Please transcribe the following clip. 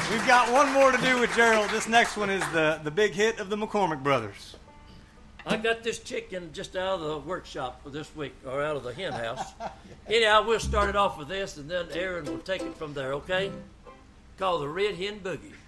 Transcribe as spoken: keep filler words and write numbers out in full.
We've got one more to do with Gerald. This next one is the, the big hit of the McCormick brothers. I got this chicken just out of the workshop for this week, or out of the hen house. Anyhow, we'll start it off with this, and then Aaron will take it from there, okay? Called the Red Hen Boogie.